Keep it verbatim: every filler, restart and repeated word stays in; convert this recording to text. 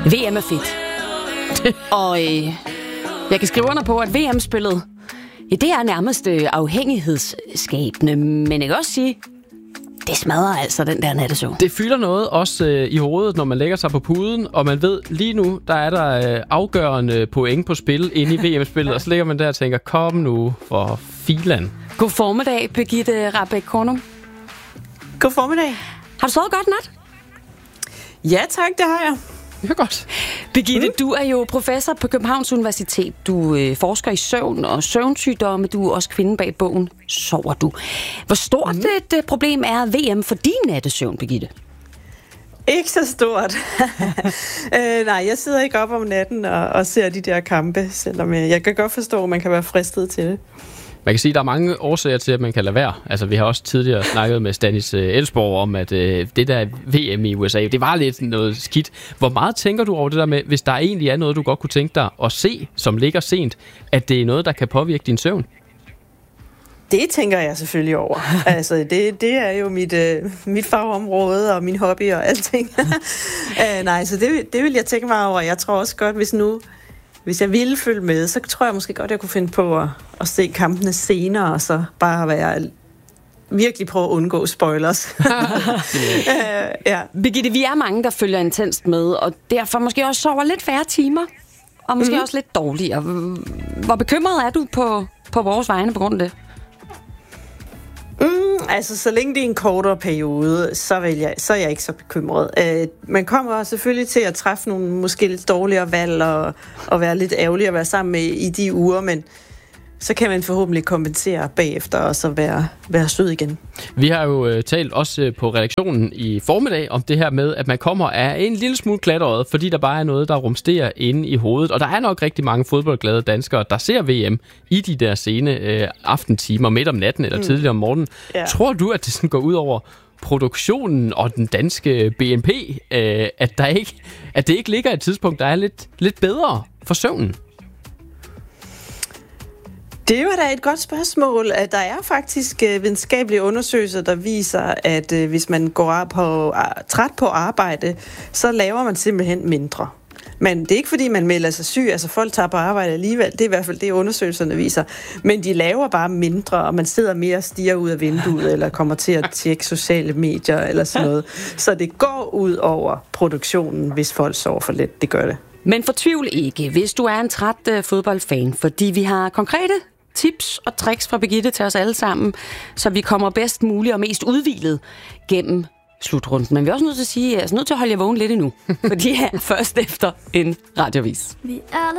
V M er fedt. Og øh, jeg kan skrive under på, at V M-spillet, ja, det er nærmest øh, afhængighedsskabende, men jeg kan også sige, det smadrer altså den der nattesøvn. Det fylder noget også øh, i hovedet, når man lægger sig på puden, og man ved, lige nu, der er der øh, afgørende point på spil inde i V M-spillet, og så ligger man der og tænker, kom nu for filan. God formiddag, Birgitte Rahbek Kornum. God formiddag. Har du sovet godt nat? Ja tak, det har jeg. Det er godt. Birgitte, mm. du er jo professor på Københavns Universitet. Du øh, forsker i søvn og søvnsygdomme. Du er også kvinde bag bogen Sover du? Hvor stort mm. et uh, problem er V M for din nattesøvn, Birgitte? Ikke så stort. øh, nej, jeg sidder ikke op om natten og, og ser de der kampe, selvom jeg, jeg kan godt forstå, at man kan være fristet til det. Man kan sige, at der er mange årsager til, at man kan lade være. Altså, vi har også tidligere snakket med Stanis Elsborg om, at øh, det der V M i U S A, det var lidt noget skidt. Hvor meget tænker du over det der med, hvis der egentlig er noget, du godt kunne tænke dig at se, som ligger sent, at det er noget, der kan påvirke din søvn? Det tænker jeg selvfølgelig over. altså, det, det er jo mit, øh, mit fagområde og min hobby og alting. uh, nej, så det, det vil jeg tænke mig over. Jeg tror også godt, hvis nu... Hvis jeg ville følge med, så tror jeg måske godt, at jeg kunne finde på at, at se kampene senere, og så bare være virkelig prøve at undgå spoilers. uh, ja. Birgitte, vi er mange, der følger intenst med, og derfor måske også sover lidt færre timer, og måske mm-hmm. også lidt dårligere. Hvor bekymret er du på, på vores vegne på grund af det? Mm, altså, så længe det er en kortere periode, så, vil jeg, så er jeg ikke så bekymret. Uh, man kommer selvfølgelig til at træffe nogle måske lidt dårligere valg, og, og være lidt ærgerlig at være sammen med i de uger, men så kan man forhåbentlig kompensere bagefter, og så være, være sød igen. Vi har jo øh, talt også øh, på redaktionen i formiddag om det her med, at man kommer af en lille smule klatret, fordi der bare er noget, der rumsterer inde i hovedet. Og der er nok rigtig mange fodboldglade danskere, der ser V M i de der sene øh, aftentimer midt om natten eller mm. tidligere om morgenen. Ja. Tror du, at det sådan går ud over produktionen og den danske B N P, øh, at, der ikke, at det ikke ligger et tidspunkt, der er lidt, lidt bedre for søvnen? Det var da et godt spørgsmål. Der er faktisk videnskabelige undersøgelser, der viser, at hvis man går på, træt på arbejde, så laver man simpelthen mindre. Men det er ikke, fordi man melder sig syg. Altså, folk tager på arbejde alligevel. Det er i hvert fald det, undersøgelserne viser. Men de laver bare mindre, og man sidder mere og stiger ud af vinduet, eller kommer til at tjekke sociale medier, eller sådan noget. Så det går ud over produktionen, hvis folk sover for lidt. Det gør det. Men fortvivl ikke, hvis du er en træt uh, fodboldfan, fordi vi har konkrete tips og tricks fra Birgitte til os alle sammen, så vi kommer bedst muligt og mest udhvilet gennem slutrunden. Men vi er også nødt til at sige, at jeg er nødt til at holde jer vågen lidt endnu, for de er først efter en radiovis.